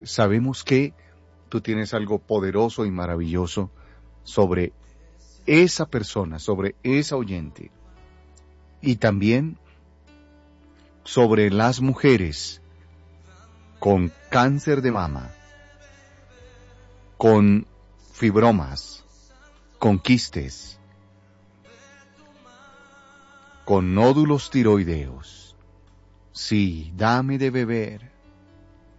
sabemos que tú tienes algo poderoso y maravilloso sobre esa persona, sobre esa oyente, y también sobre las mujeres con cáncer de mama, con fibromas, con quistes, con nódulos tiroideos. Sí, dame de beber.